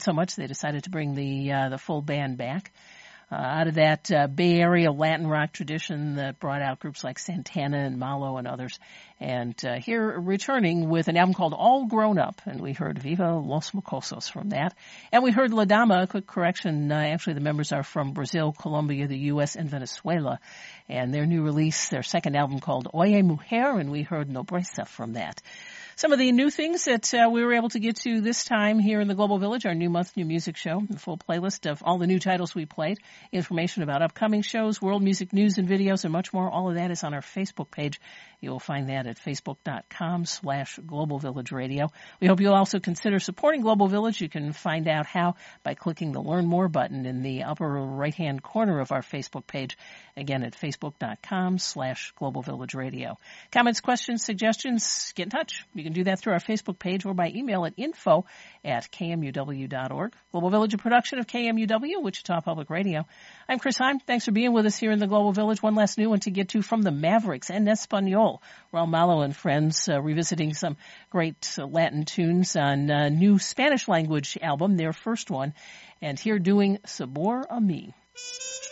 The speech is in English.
so much they decided to bring the full band back. Out of that Bay Area Latin rock tradition that brought out groups like Santana and Malo and others. And here returning with an album called All Grown Up, and we heard Viva Los Mocosos from that. And we heard La Dama, a quick correction, actually the members are from Brazil, Colombia, the U.S., and Venezuela. And their new release, their second album called Oye Mujer, and we heard Nobreza from that. Some of the new things that we were able to get to this time here in the Global Village, our new month, new music show, the full playlist of all the new titles we played, information about upcoming shows, world music news and videos, and much more. All of that is on our Facebook page. You'll find that at facebook.com/Global Village Radio. We hope you'll also consider supporting Global Village. You can find out how by clicking the Learn More button in the upper right-hand corner of our Facebook page. Again, at facebook.com/Global Village Radio. Comments, questions, suggestions, get in touch. You can do that through our Facebook page or by email at info@kmuw.org. Global Village, a production of KMUW, Wichita Public Radio. I'm Chris Heim. Thanks for being with us here in the Global Village. One last new one to get to from the Mavericks and Espanol. Raul Malo and friends revisiting some great Latin tunes on a new Spanish language album, their first one. And here doing Sabor a Mi.